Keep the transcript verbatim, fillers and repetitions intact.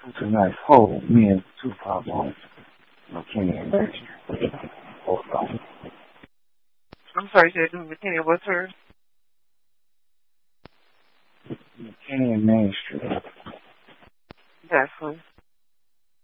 Tonight's whole men two pop on McKinney and Baxter. Hold on. I'm sorry, you said McKinney, what's her? McKinney and Main Street. That's one.